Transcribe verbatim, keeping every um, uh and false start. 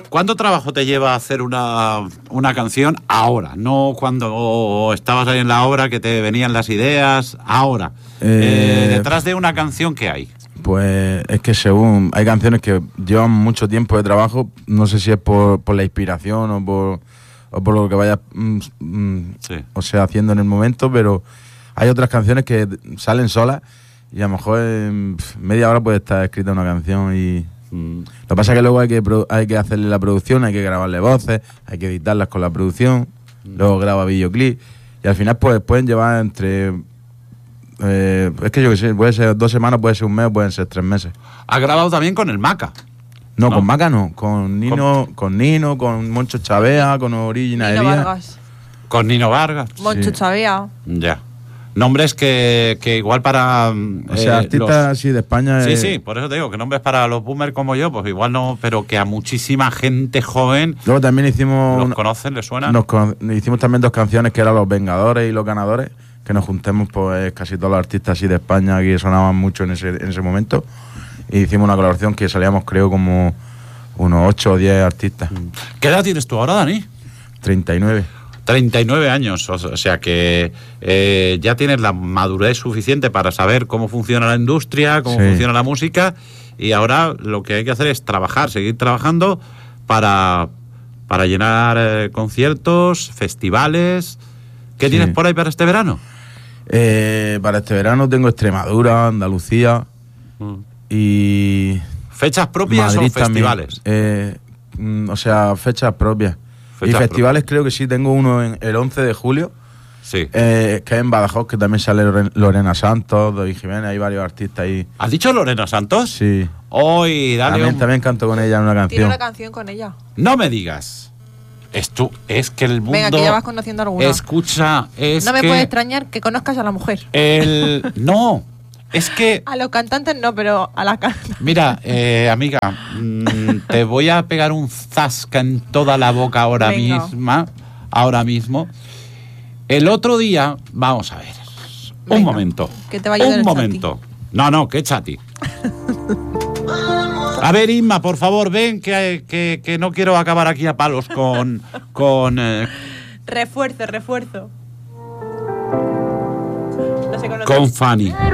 ¿Cuánto trabajo te lleva hacer una, una canción ahora? No cuando estabas ahí en la obra que te venían las ideas, ahora. Eh, Eh, detrás de una canción, ¿qué hay? Pues es que según... Hay canciones que llevan mucho tiempo de trabajo, no sé si es por, por la inspiración o por, o por lo que vayas mm, mm, Sí. o sea, haciendo en el momento, pero hay otras canciones que salen solas y a lo mejor en pf, media hora puede estar escrita una canción y... Mm. Lo que pasa es que luego hay que, pro- hay que hacerle la producción, hay que grabarle voces, hay que editarlas con la producción, Mm. luego graba videoclip y al final pues pueden llevar entre... Eh, es que yo que sé, puede ser dos semanas, puede ser un mes, pueden ser tres meses. Has grabado también con el Maca. No, No. con Maca no, con Nino, con, con Nino, con Moncho Chavea, con Original Nino Elías. Vargas, Con Nino Vargas. Moncho Sí. Chavea. Ya. Nombres que, que igual para... O sea, eh, artistas los- así de España. Sí, eh, sí, por eso te digo que nombres para los boomers como yo, pues igual no, pero que a muchísima gente joven Luego también hicimos, los una- conocen, les suena. nos con- hicimos también dos canciones que eran Los Vengadores y Los Ganadores, que nos juntemos pues casi todos los artistas así de España que sonaban mucho en ese, en ese momento. Y hicimos una colaboración que salíamos creo como unos ocho o diez artistas. ¿Qué edad tienes tú ahora, Dani? treinta y nueve. treinta y nueve años, o o sea que eh, ya tienes la madurez suficiente para saber cómo funciona la industria, cómo Sí. funciona la música, y ahora lo que hay que hacer es trabajar, seguir trabajando para, para llenar eh, conciertos, festivales. ¿Qué Sí. tienes por ahí para este verano? Eh, para este verano tengo Extremadura, Andalucía y... ¿Fechas propias Madrid o festivales? también. Eh, mm, o sea, fechas propias. Fechas y festivales creo que sí, tengo uno en el once de julio, Sí. eh, que es en Badajoz, que también sale Loren- Lorena Santos, David Jiménez, hay varios artistas ahí. ¿Has dicho Lorena Santos? Sí. Hoy, dale También, un- también canto con ella en una Tiene canción. una canción con ella. No me digas. Esto es que el mundo... Venga, que ya vas conociendo alguna. Escucha, es no me que puede extrañar que conozcas a la mujer. el... No, es que... A los cantantes no, pero a la cantante. Mira, eh, amiga, mm, te voy a pegar un zasca en toda la boca ahora Venga. misma, ahora mismo. El otro día, vamos a ver, un Venga, momento, que te va a ayudar un el momento. No, no, que chati. A ver, Inma, por favor, ven, que, que, que no quiero acabar aquí a palos con... con eh, Refuerzo, refuerzo. No sé con con Fanny.